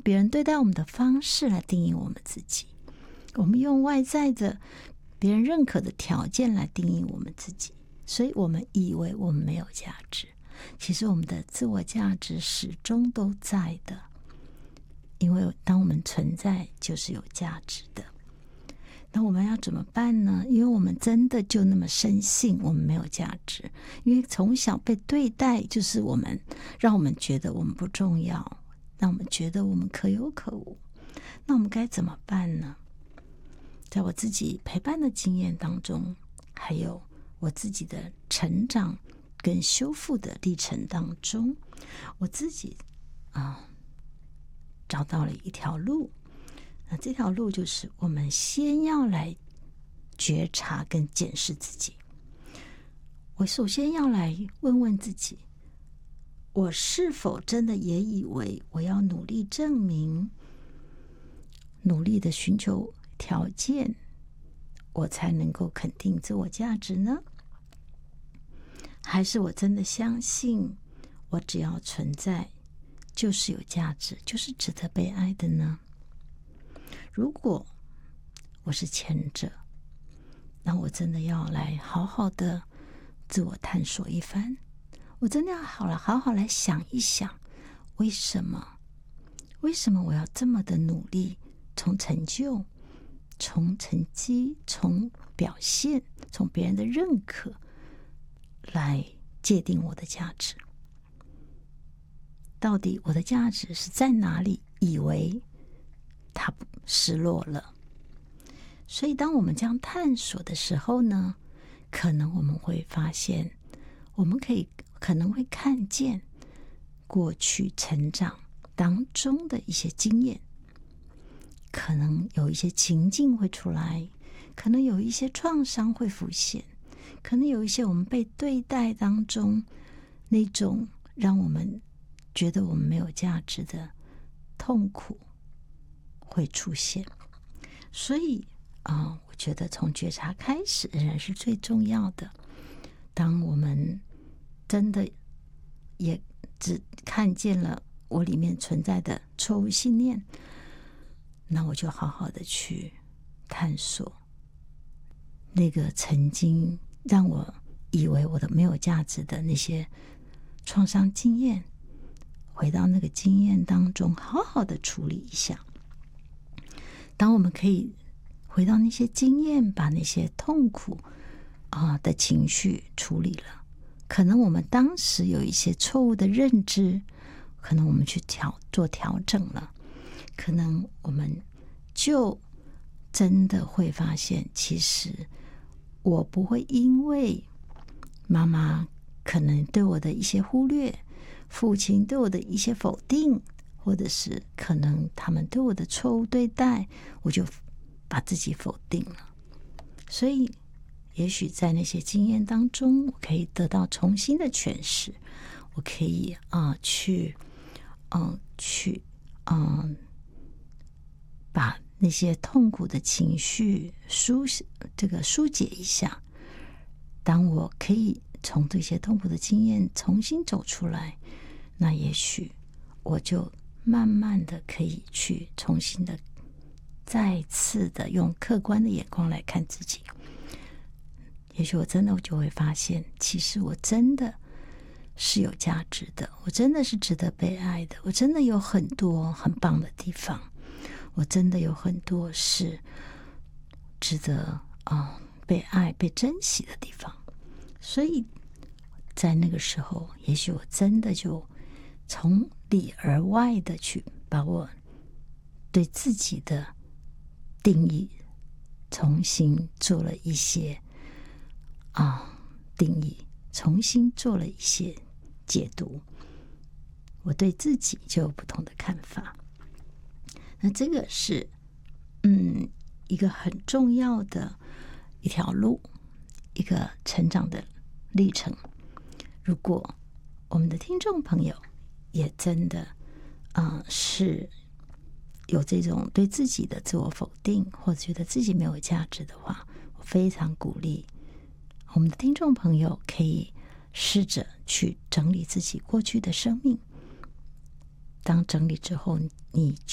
别人对待我们的方式来定义我们自己，我们用外在的别人认可的条件来定义我们自己，所以我们以为我们没有价值。其实我们的自我价值始终都在的，因为当我们存在就是有价值的。那我们要怎么办呢？因为我们真的就那么深信我们没有价值，因为从小被对待就是让我们觉得我们不重要，让我们觉得我们可有可无。那我们该怎么办呢？在我自己陪伴的经验当中，还有我自己的成长跟修复的历程当中，我自己找到了一条路。那这条路就是我们先要来觉察跟检视自己。我首先要来问问自己，我是否真的也以为我要努力证明，努力的寻求条件，我才能够肯定自我价值呢？还是我真的相信我只要存在就是有价值，就是值得被爱的呢？如果我是前者，那我真的要来好好的自我探索一番，我真的要好好来想一想，为什么我要这么的努力，从成就，从成绩，从表现，从别人的认可来界定我的价值？到底我的价值是在哪里？以为它失落了。所以当我们这样探索的时候呢，可能我们会发现，我们可能会看见过去成长当中的一些经验，可能有一些情境会出来，可能有一些创伤会浮现，可能有一些我们被对待当中那种让我们觉得我们没有价值的痛苦会出现。所以我觉得从觉察开始仍然是最重要的。当我们真的也只看见了我里面存在的错误信念，那我就好好的去探索那个曾经让我以为我的没有价值的那些创伤经验，回到那个经验当中好好的处理一下。当我们可以回到那些经验，把那些痛苦的情绪处理了，可能我们当时有一些错误的认知，可能我们去做调整了，可能我们就真的会发现，其实我不会因为妈妈可能对我的一些忽略，父亲对我的一些否定，或者是可能他们对我的错误对待，我就把自己否定了。所以也许在那些经验当中，我可以得到重新的诠释，我可以把那些痛苦的情绪疏解一下。当我可以从这些痛苦的经验重新走出来，那也许我就慢慢的可以去重新的再次的用客观的眼光来看自己。也许我真的就会发现，其实我真的是有价值的，我真的是值得被爱的，我真的有很多很棒的地方，我真的有很多是值得被爱被珍惜的地方。所以在那个时候，也许我真的就从里而外的去把我对自己的定义重新做了一些定义，重新做了一些解读，我对自己就有不同的看法。那这个是一个很重要的一条路，一个成长的历程。如果我们的听众朋友也真的是有这种对自己的自我否定，或者觉得自己没有价值的话，我非常鼓励我们的听众朋友可以试着去整理自己过去的生命。当整理之后，你